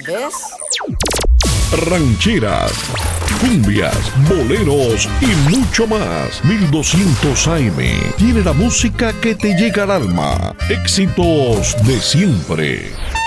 ¿Ves? Rancheras, cumbias, boleros y mucho más. 1200 AM tiene la música que te llega al alma. Éxitos de siempre.